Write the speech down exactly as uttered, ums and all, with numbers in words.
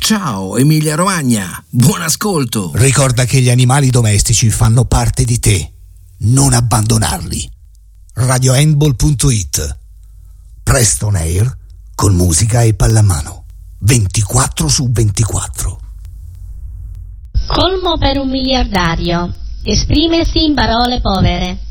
Ciao Emilia Romagna, buon ascolto. Ricorda che gli animali domestici fanno parte di te, non abbandonarli. radio handball punto it. Presto on air con musica e pallamano ventiquattro su ventiquattro. Colmo per un miliardario. Esprimersi in parole povere.